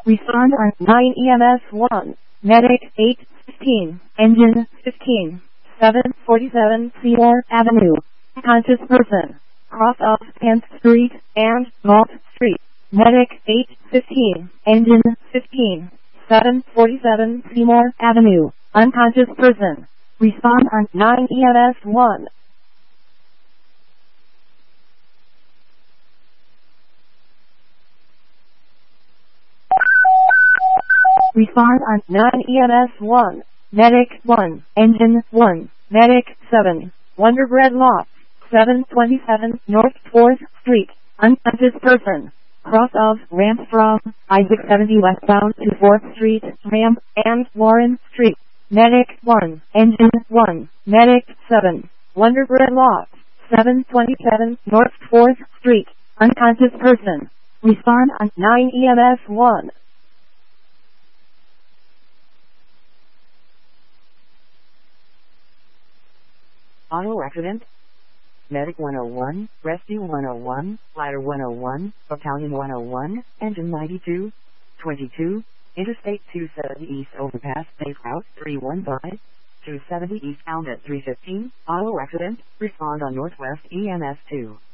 Respond on 9 EMS 1. Medic 815. Engine 15. 747 Seymour Avenue. Conscious person. Cross of 10th Street and Galt Street. Medic 815. Engine 15. 747 Seymour Avenue. Unconscious person. Respond on 9 EMS 1. Respond on 9 EMS 1. Medic 1. Engine 1. Medic 7. Wonder Bread Loft. 727 North 4th Street. Unconscious person. Cross of ramp from Isaac 70 westbound to 4th Street, ramp, and Warren Street. Medic 1. Engine 1. Medic 7. Wonder Bread Loft. 727 North 4th Street. Unconscious person. Respond on 9 EMS 1. Auto accident. Medic 101, Rescue 101, Ladder 101, Battalion 101, Engine 92, 22, Interstate 270 East Overpass, Safe Route 315, 270 East Bound at 315, Auto accident, respond on Northwest EMS 2.